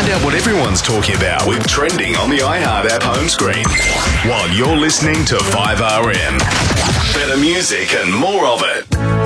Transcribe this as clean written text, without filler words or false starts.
out what everyone's talking about with Trending on the iHeart app home screen. While you're listening to 5RM. Better music and more of it.